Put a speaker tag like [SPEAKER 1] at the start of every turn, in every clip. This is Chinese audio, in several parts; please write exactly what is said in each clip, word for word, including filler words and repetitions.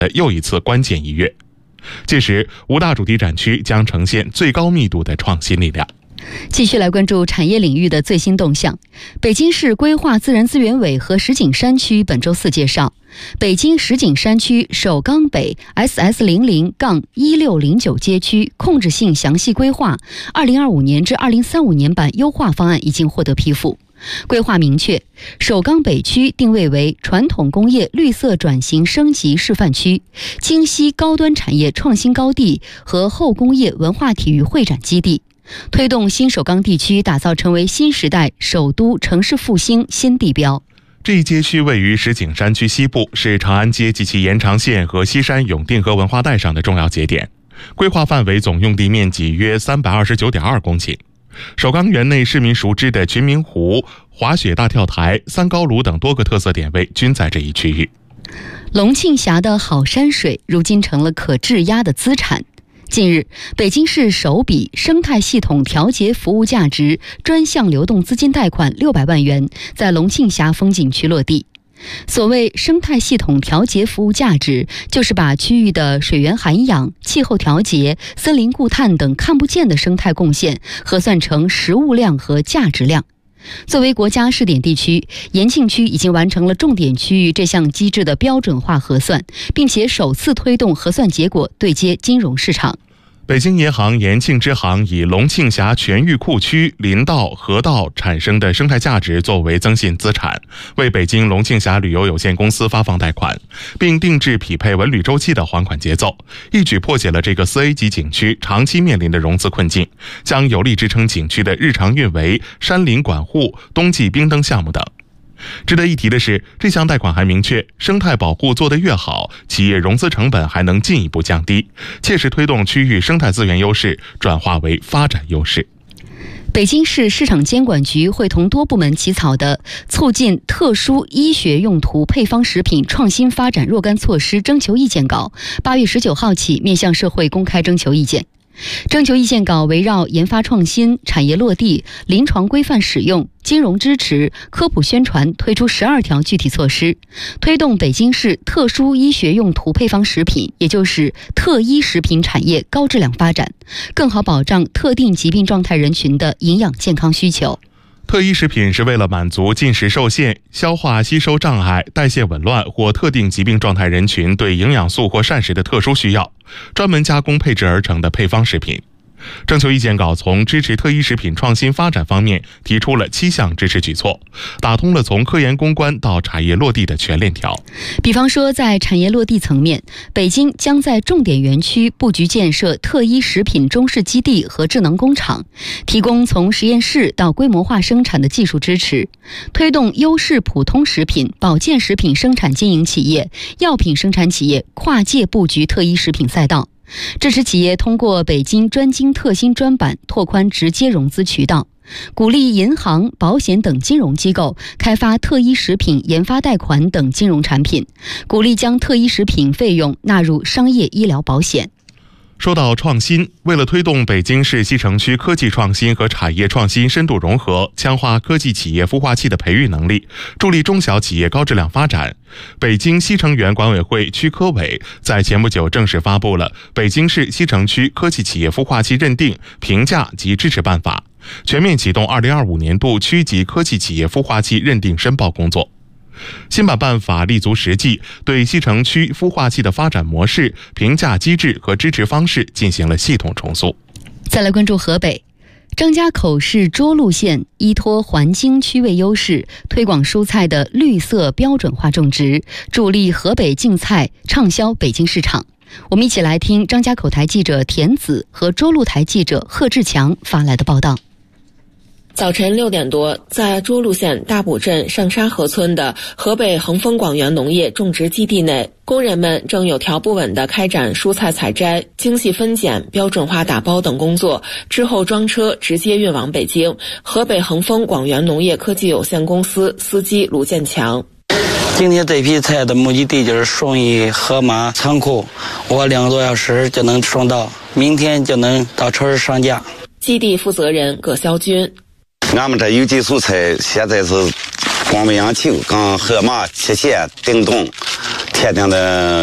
[SPEAKER 1] 的又一次关键一跃。届时，五大主题展区将呈现最高密度的创新力量。
[SPEAKER 2] 继续来关注产业领域的最新动向。北京市规划自然资源委和石景山区本周四介绍，北京石景山区首钢北 S S 零零一六零九 街区控制性详细规划二零二五年至二零三五年版优化方案已经获得批复。规划明确，首钢北区定位为传统工业绿色转型升级示范区、京西高端产业创新高地和后工业文化体育会展基地，推动新首钢地区打造成为新时代首都城市复兴新地标。
[SPEAKER 1] 这一街区位于石景山区西部，是长安街及其延长线和西山永定河文化带上的重要节点。规划范围总用地面积约三百二十九点二公顷。首钢园内市民熟知的群明湖、滑雪大跳台、三高炉等多个特色点位均在这一区域。
[SPEAKER 2] 龙庆峡的好山水如今成了可质押的资产。近日，北京市首笔生态系统调节服务价值专项流动资金贷款六百万元在龙庆峡风景区落地。所谓生态系统调节服务价值，就是把区域的水源涵养、气候调节、森林固碳等看不见的生态贡献核算成实物量和价值量。作为国家试点地区，延庆区已经完成了重点区域这项机制的标准化核算，并且首次推动核算结果对接金融市场。
[SPEAKER 1] 北京银行延庆支行以龙庆峡全域库区、林道、河道产生的生态价值作为增信资产，为北京龙庆峡旅游有限公司发放贷款，并定制匹配文旅周期的还款节奏，一举破解了这个四 A 级景区长期面临的融资困境，将有力支撑景区的日常运维、山林管护、冬季冰灯项目等。值得一提的是，这项贷款还明确，生态保护做得越好，企业融资成本还能进一步降低，切实推动区域生态资源优势转化为发展优势。
[SPEAKER 2] 北京市市场监管局会同多部门起草的促进特殊医学用途配方食品创新发展若干措施征求意见稿，八月十九号起面向社会公开征求意见。征求意见稿围绕研发创新、产业落地、临床规范使用、金融支持、科普宣传推出十二条具体措施，推动北京市特殊医学用途配方食品，也就是特医食品产业高质量发展，更好保障特定疾病状态人群的营养健康需求。
[SPEAKER 1] 特医食品是为了满足进食受限、消化吸收障碍、代谢紊乱或特定疾病状态人群对营养素或膳食的特殊需要，专门加工配制而成的配方食品。征求意见稿从支持特医食品创新发展方面提出了七项支持举措，打通了从科研攻关到产业落地的全链条。
[SPEAKER 2] 比方说，在产业落地层面，北京将在重点园区布局建设特医食品中试基地和智能工厂，提供从实验室到规模化生产的技术支持，推动优势普通食品、保健食品生产经营企业、药品生产企业跨界布局特医食品赛道，支持企业通过北京专精特新专板拓宽直接融资渠道，鼓励银行、保险等金融机构开发特医食品研发贷款等金融产品，鼓励将特医食品费用纳入商业医疗保险。
[SPEAKER 1] 说到创新，为了推动北京市西城区科技创新和产业创新深度融合，强化科技企业孵化器的培育能力，助力中小企业高质量发展，北京西城园管委会区科委在前不久正式发布了《北京市西城区科技企业孵化器认定、评价及支持办法》，全面启动二零二五年度区级科技企业孵化器认定申报工作。新版办法立足实际，对西城区孵化器的发展模式、评价机制和支持方式进行了系统重塑。
[SPEAKER 2] 再来关注河北，张家口市涿鹿县依托环京区位优势，推广蔬菜的绿色标准化种植，助力河北净菜畅销北京市场。我们一起来听张家口台记者田子和涿鹿台记者贺志强发来的报道。
[SPEAKER 3] 早晨六点多，在涿鹿县大埔镇上沙河村的河北恒丰广源农业种植基地内，工人们正有条不紊地开展蔬菜采摘、精细分拣、标准化打包等工作，之后装车直接运往北京。河北恒丰广源农业科技有限公司司机卢建强：
[SPEAKER 4] 今天这批菜的目的地就是顺义河马仓库，我两个多小时就能送到，明天就能到超市上架。
[SPEAKER 3] 基地负责人葛肖军：
[SPEAKER 5] 俺们这有机蔬菜现在是光北洋球、跟河马、切线、叮咚、天津的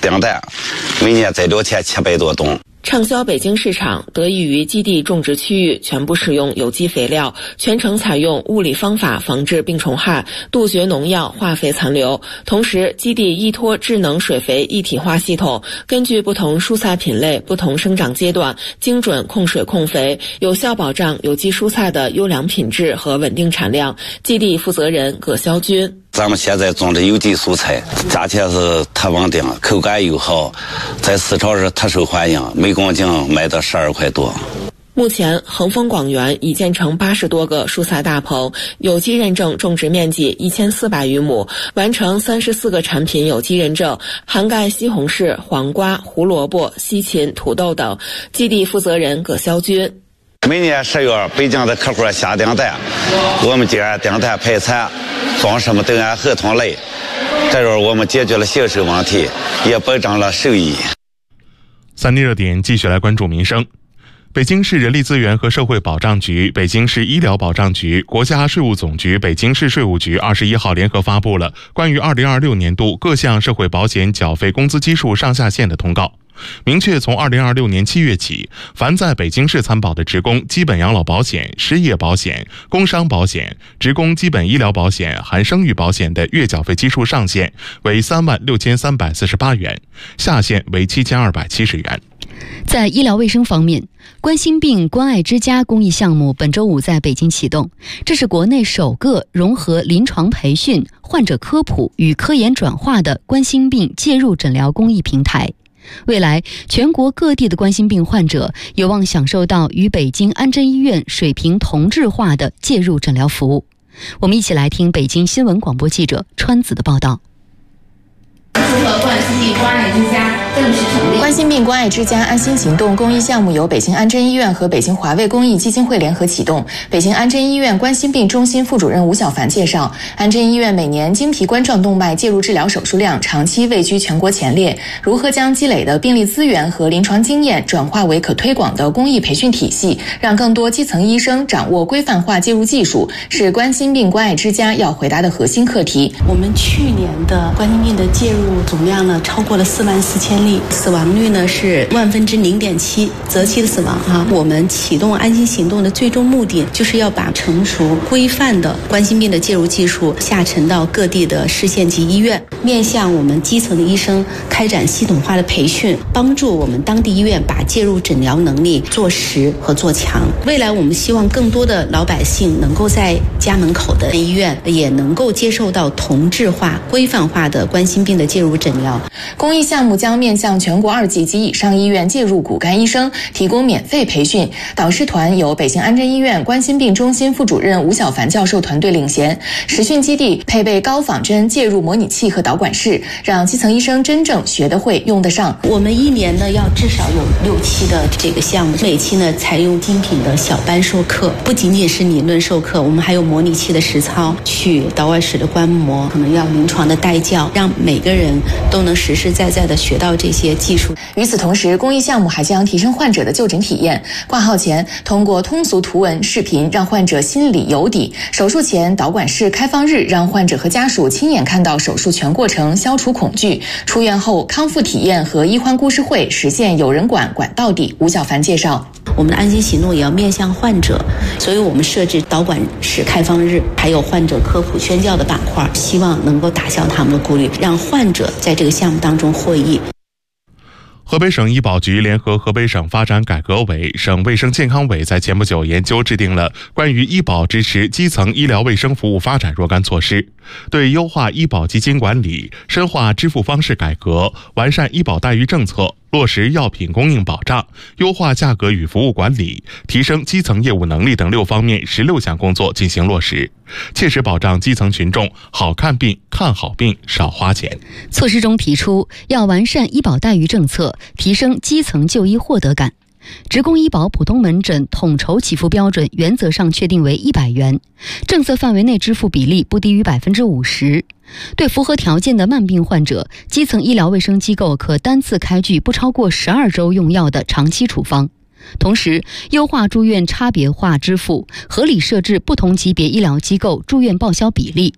[SPEAKER 5] 订单，每年在六千七百多吨。
[SPEAKER 3] 畅销北京市场得益于基地种植区域全部使用有机肥料，全程采用物理方法防治病虫害，杜绝农药化肥残留。同时，基地依托智能水肥一体化系统，根据不同蔬菜品类、不同生长阶段，精准控水控肥，有效保障有机蔬菜的优良品质和稳定产量。基地负责人葛肖军。
[SPEAKER 5] 咱们现在种的有机蔬菜，价钱是特稳定，口感又好，在市场是特受欢迎，每公斤卖到十二块多。
[SPEAKER 3] 目前，恒丰广园已建成八十多个蔬菜大棚，有机认证种植面积一千四百余亩，完成三十四个产品有机认证，涵盖西红柿、黄瓜、胡萝卜、西芹、土豆等。基地负责人葛肖军。
[SPEAKER 5] 每年十月，北京的客户下订单，我们就按订单排产，装什么都按合同来。这时候我们解决了销售问题，也保障了收益。
[SPEAKER 1] 三 D 热点继续来关注民生。北京市人力资源和社会保障局、北京市医疗保障局、国家税务总局、北京市税务局二十一号联合发布了关于二零二六年度各项社会保险缴费工资基数上下限的通告，明确从二零二六年七月起，凡在北京市参保的职工基本养老保险、失业保险、工伤保险、职工基本医疗保险含生育保险的月缴费基数上限为三万六千三百四十八元，下限为七千二百七十元。
[SPEAKER 2] 在医疗卫生方面，冠心病关爱之家公益项目本周五在北京启动，这是国内首个融合临床培训、患者科普与科研转化的冠心病介入诊疗公益平台。未来，全国各地的冠心病患者有望享受到与北京安贞医院水平同质化的介入诊疗服务。我们一起来听北京新闻广播记者川子的报道。
[SPEAKER 6] 冠心病关爱之家正式成立。冠心病关爱之家安心行动公益项目由北京安贞医院和北京华卫公益基金会联合启动。北京安贞医院冠心病中心副主任吴小凡介绍，安贞医院每年经皮冠状动脉介入治疗手术量长期位居全国前列，如何将积累的病例资源和临床经验转化为可推广的公益培训体系，让更多基层医生掌握规范化介入技术，是冠心病关爱之家要回答的核心课题。
[SPEAKER 7] 我们去年的冠心病的介入总量呢超过了四万四千例，死亡率呢是万分之零点七，择期的死亡哈。我们启动安心行动的最终目的，就是要把成熟规范的冠心病的介入技术下沉到各地的市县级医院，面向我们基层的医生开展系统化的培训，帮助我们当地医院把介入诊疗能力做实和做强。未来我们希望更多的老百姓能够在家门口的医院也能够接受到同质化、规范化的冠心病的介入诊疗。
[SPEAKER 6] 公益项目将面向全国二级及以上医院介入骨干医生提供免费培训，导师团由北京安贞医院冠心病中心副主任吴小凡教授团队领衔，实训基地配备高仿真介入模拟器和导管室，让基层医生真正学得会、用得上。
[SPEAKER 7] 我们一年呢要至少有六期的这个项目，每期呢采用精品的小班授课，不仅仅是理论授课，我们还有模拟器的实操，去导管室的观摩，可能要临床的带教，让每个人都能实实在在的学到这些技术。
[SPEAKER 6] 与此同时，公益项目还将提升患者的就诊体验。挂号前通过通俗图文、视频让患者心里有底；手术前导管室开放日，让患者和家属亲眼看到手术全过程，消除恐惧。出院后康复体验和医患故事会实现有人管管到底。吴小凡介绍，
[SPEAKER 7] 我们的安心行动也要面向患者，所以我们设置导管室开放日，还有患者科普宣教的板块，希望能够打消他们的顾虑，让患者在这个项目当中获益。
[SPEAKER 1] 河北省医保局联合河北省发展改革委、省卫生健康委在前不久研究制定了关于医保支持基层医疗卫生服务发展若干措施，对优化医保基金管理、深化支付方式改革、完善医保待遇政策、落实药品供应保障、优化价格与服务管理、提升基层业务能力等六方面十六项工作进行落实，切实保障基层群众好看病、看好病、少花钱。
[SPEAKER 2] 措施中提出，要完善医保待遇政策，提升基层就医获得感。职工医保普通门诊统筹给付标准原则上确定为一百元，政策范围内支付比例不低于百分之五十。对符合条件的慢病患者，基层医疗卫生机构可单次开具不超过十二周用药的长期处方。同时，优化住院差别化支付，合理设置不同级别医疗机构住院报销比例。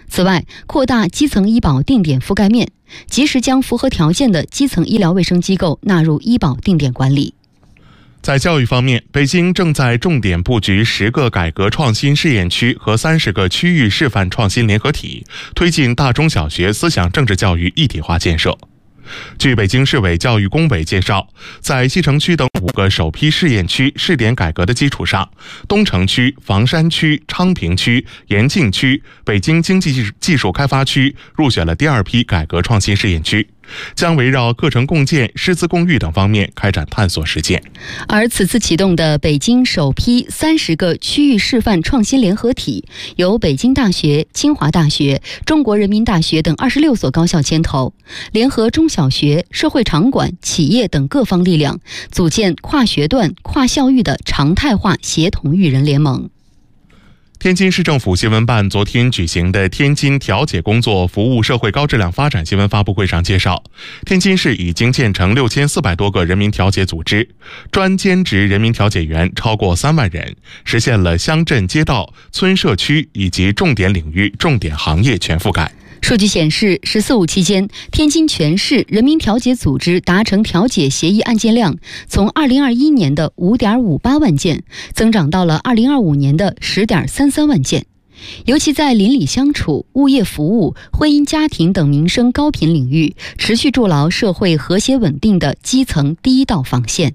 [SPEAKER 2] 此外，扩大基层医保定点覆盖面，及时将符合条件的基层医疗卫生机构纳入医保定点管理。
[SPEAKER 1] 在教育方面，北京正在重点布局十个改革创新试验区和三十个区域示范创新联合体，推进大中小学思想政治教育一体化建设。据北京市委教育工委介绍，在西城区等五个首批试验区试点改革的基础上，东城区、房山区、昌平区、延庆区、北京经济技术开发区入选了第二批改革创新试验区，将围绕课程共建、师资共育等方面开展探索实践。
[SPEAKER 2] 而此次启动的北京首批三十个区域示范创新联合体，由北京大学、清华大学、中国人民大学等二十六所高校牵头，联合中小学、社会场馆、企业等各方力量，组建跨学段、跨校域的常态化协同育人联盟。
[SPEAKER 1] 天津市政府新闻办昨天举行的天津调解工作服务社会高质量发展新闻发布会上介绍，天津市已经建成六千四百多个人民调解组织，专兼职人民调解员超过三万人，实现了乡镇街道、村社区以及重点领域、重点行业全覆盖。
[SPEAKER 2] 数据显示，十四五期间，天津全市人民调解组织达成调解协议案件量从二零二一年的五点五八万件增长到了二零二五年的十点三三万件。尤其在邻里相处、物业服务、婚姻家庭等民生高频领域，持续筑牢社会和谐稳定的基层第一道防线。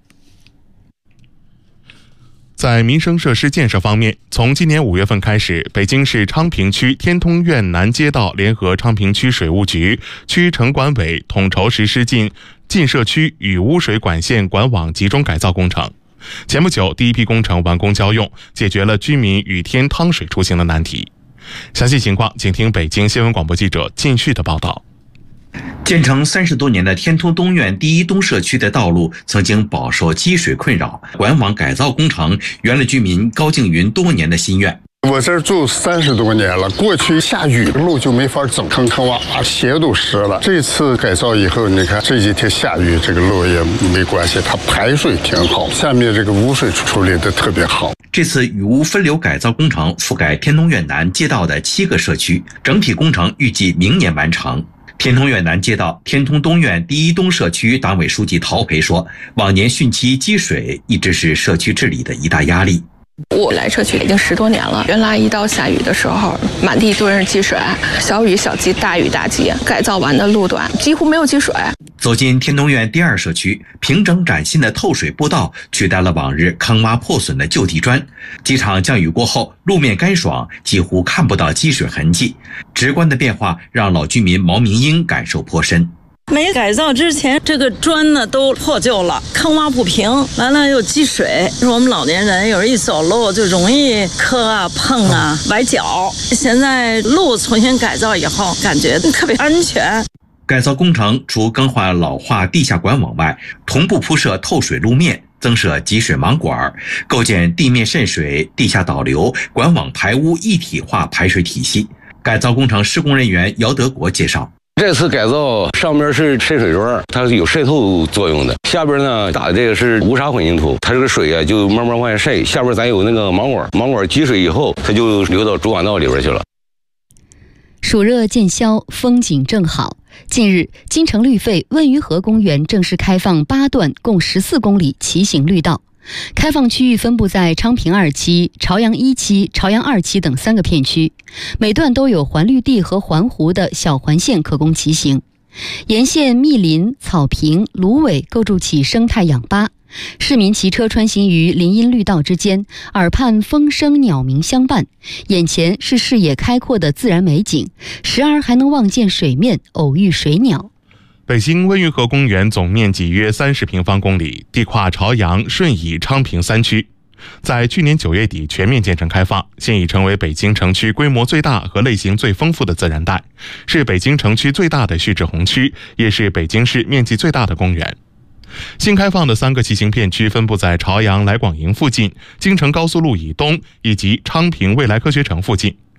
[SPEAKER 1] 在民生设施建设方面，从今年五月份开始，北京市昌平区天通苑南街道联合昌平区水务局、区城管委统筹实施进进社区与污水管线管网集中改造工程。前不久，第一批工程完工交用，解决了居民雨天趟水出行的难题。详细情况，请听北京新闻广播记者靳旭的报道。
[SPEAKER 8] 建成三十多年的天通东苑第一东社区的道路曾经饱受积水困扰，管网改造工程圆了居民高静云多年的心愿。
[SPEAKER 9] 我这儿住三十多年了，过去下雨路就没法走，坑坑洼洼，鞋都湿了。这次改造以后，你看这几天下雨，这个路也没关系，它排水挺好，下面这个污水处理的特别好。
[SPEAKER 8] 这次雨污分流改造工程覆盖天通苑南街道的七个社区，整体工程预计明年完成。天通苑南街道天通东苑第一东社区党委书记陶培说，往年汛期积水一直是社区治理的一大压力。
[SPEAKER 10] 我来社区已经十多年了，原来一到下雨的时候，满地都是积水，小雨小积，大雨大积。改造完的路段几乎没有积水。
[SPEAKER 8] 走进天通苑第二社区，平整崭新的透水坡道取代了往日坑洼破损的旧地砖。几场降雨过后，路面干爽，几乎看不到积水痕迹。直观的变化让老居民毛明英感受颇深。
[SPEAKER 11] 没改造之前，这个砖呢都破旧了，坑洼不平，完了又积水。是我们老年人有时一走路就容易磕啊、碰啊、崴脚。现在路重新改造以后，感觉特别安全。
[SPEAKER 8] 改造工程除更换老化地下管网外，同步铺设透水路面，增设集水盲管，构建地面渗水、地下导流、管网排污一体化排水体系。改造工程施工人员姚德国介绍，
[SPEAKER 12] 这次改造上面是渗水砖，它是有渗透作用的，下边呢打的这个是无砂混凝土，它这个水啊就慢慢往下渗，下边咱有那个盲管，盲管积水以后，它就流到主管道里边去了。
[SPEAKER 2] 暑热渐消，风景正好。近日，京城绿肺问鱼河公园正式开放八段共十四公里骑行绿道。开放区域分布在昌平二期、朝阳一期、朝阳二期等三个片区，每段都有环绿地和环湖的小环线可供骑行。沿线密林、草坪、芦苇构筑起生态氧吧，市民骑车穿行于林荫绿道之间，耳畔风声鸟鸣相伴，眼前是视野开阔的自然美景，时而还能望见水面，偶遇水鸟。
[SPEAKER 1] 北京温榆河公园总面积约三十平方公里，地跨朝阳、顺义、昌平三区，在去年九月底全面建成开放，现已成为北京城区规模最大和类型最丰富的自然带，是北京城区最大的蓄滞洪区，也是北京市面积最大的公园。新开放的三个骑行片区分布在朝阳来广营附近、京承高速路以东以及昌平未来科学城附近。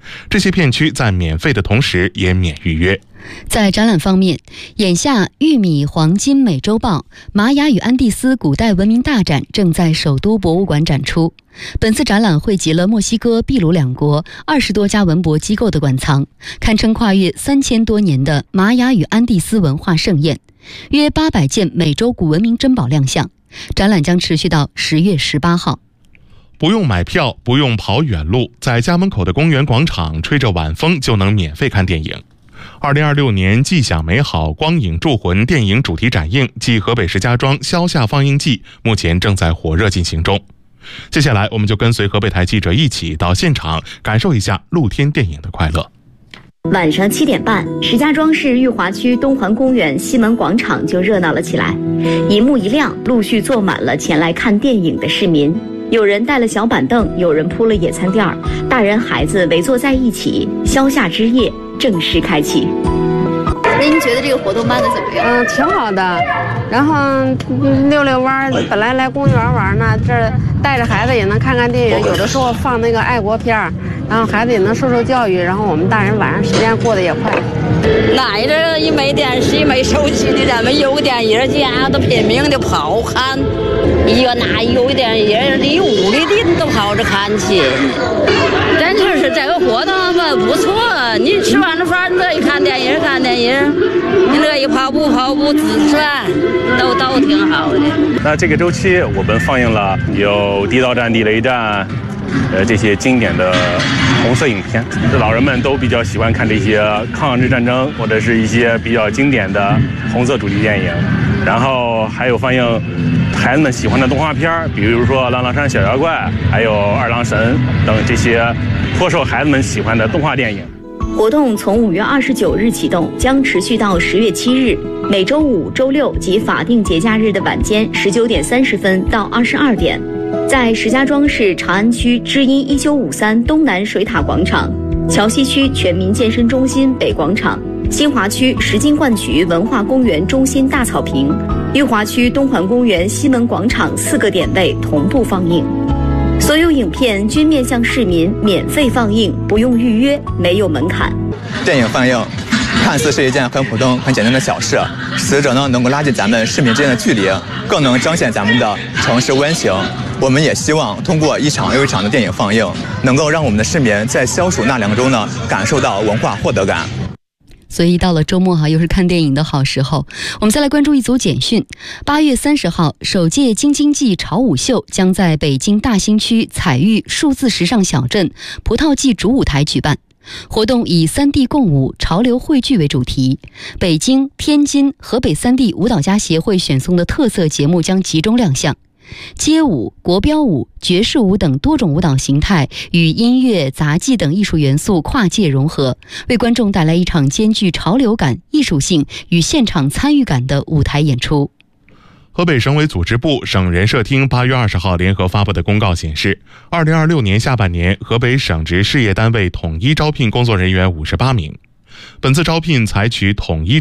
[SPEAKER 1] 这些片区在免费的同时也免预约。
[SPEAKER 2] 在展览方面，眼下玉米黄金美洲豹、玛雅与安第斯古代文明大展正在首都博物馆展出。本次展览汇集了墨西哥、秘鲁两国二十多家文博机构的馆藏，堪称跨越三千多年的玛雅与安第斯文化盛宴。约八百件美洲古文明珍宝亮相。展览将持续到十月十八号。
[SPEAKER 1] 不用买票，不用跑远路，在家门口的公园广场吹着晚风就能免费看电影。二零二六年既享美好光影铸魂电影主题展映暨河北石家庄消夏放映季目前正在火热进行中。接下来我们就跟随河北台记者一起到现场感受一下露天电影的快乐。
[SPEAKER 13] 晚上七点半，石家庄市裕华区东环公园西门广场就热闹了起来，一幕一亮，陆续坐满了前来看电影的市民。有人带了小板凳，有人铺了野餐垫儿，大人孩子围坐在一起，消夏之夜正式开启。
[SPEAKER 14] 您觉得这个活动办的怎么样？
[SPEAKER 15] 嗯，挺好的。然后溜溜弯儿，本来来公园玩呢，这儿带着孩子也能看看电影，有的时候放那个爱国片儿，然后孩子也能受受教育，然后我们大人晚上时间过得也快。
[SPEAKER 16] 那阵也没电视、没手机的人们有电影家都拼命的跑看，一个那有电影离屋里的都跑着看去。真就是这个活动吧不错，你吃完了饭乐意看电影看电影，你乐意跑步跑步自转，都都挺好的。
[SPEAKER 17] 那这个周期我们放映了有《地道战》《地雷战》。呃，这些经典的红色影片，老人们都比较喜欢看这些抗日战争或者是一些比较经典的红色主题电影。然后还有放映孩子们喜欢的动画片，比如说《浪浪山小妖怪》，还有《二郎神》等这些颇受孩子们喜欢的动画电影。
[SPEAKER 13] 活动从五月二十九日启动，将持续到十月七日，每周五、周六及法定节假日的晚间十九点三十分到二十二点。在石家庄市长安区知音一九五三东南水塔广场、桥西区全民健身中心北广场、新华区石金冠渠文化公园中心大草坪、裕华区东环公园西门广场四个点位同步放映。所有影片均面向市民免费放映，不用预约，没有门槛。
[SPEAKER 18] 电影放映看似是一件很普通、很简单的小事，实则呢能够拉近咱们市民之间的距离，更能彰显咱们的城市温情。我们也希望通过一场又一场的电影放映，能够让我们的市民在消暑纳凉中呢，感受到文化获得感。
[SPEAKER 2] 所以到了周末哈，又是看电影的好时候。我们再来关注一组简讯。八月三十号，首届京津冀潮舞秀将在北京大兴区彩玉数字时尚小镇葡萄季主舞台举办。活动以三地共舞、潮流汇聚为主题，北京、天津、河北三地舞蹈家协会选送的特色节目将集中亮相。街舞、国标舞、爵士舞等多种舞蹈形态与音乐、杂技等艺术元素跨界融合，为观众带来一场兼具潮流感、艺术性与现场参与感的舞台演出。
[SPEAKER 1] 河北省委组织部、省人社厅八月二十号联合发布的公告显示，二零二六年下半年，河北省直事业单位统一招聘工作人员五十八名。本次招聘采取统一